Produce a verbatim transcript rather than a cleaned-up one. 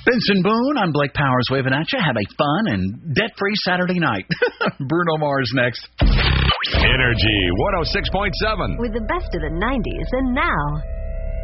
Vincent Boone, I'm Blake Powers waving at you. Have a fun and debt-free Saturday night. Bruno Mars next. Energy one oh six point seven. With the best of the nineties and now.